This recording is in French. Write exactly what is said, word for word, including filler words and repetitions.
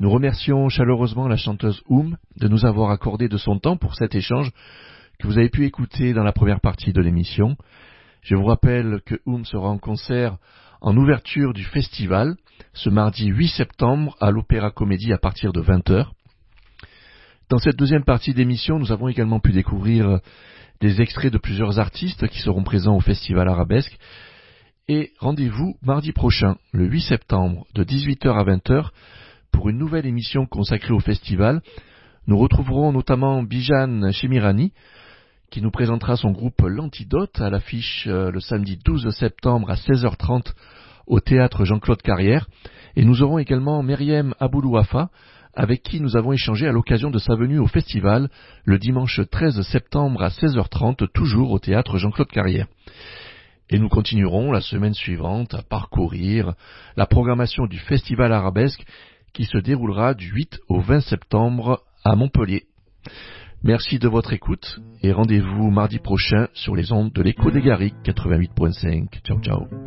Nous remercions chaleureusement la chanteuse Oum de nous avoir accordé de son temps pour cet échange que vous avez pu écouter dans la première partie de l'émission. Je vous rappelle que Oum sera en concert en ouverture du festival ce mardi huit septembre à l'Opéra Comédie à partir de vingt heures. Dans cette deuxième partie d'émission, nous avons également pu découvrir des extraits de plusieurs artistes qui seront présents au Festival Arabesque. Et rendez-vous mardi prochain, le huit septembre, de dix-huit heures à vingt heures, pour une nouvelle émission consacrée au festival. Nous retrouverons notamment Bijan Chemirani, qui nous présentera son groupe L'Antidote à l'affiche euh, le samedi douze septembre à seize heures trente au théâtre Jean-Claude Carrière. Et nous aurons également Myriam Aboulouafa, avec qui nous avons échangé à l'occasion de sa venue au festival le dimanche treize septembre à seize heures trente, toujours au théâtre Jean-Claude Carrière. Et nous continuerons la semaine suivante à parcourir la programmation du Festival Arabesque qui se déroulera du huit au vingt septembre à Montpellier. Merci de votre écoute et rendez-vous mardi prochain sur les ondes de l'Écho des Garrigues quatre-vingt-huit point cinq. Ciao, ciao.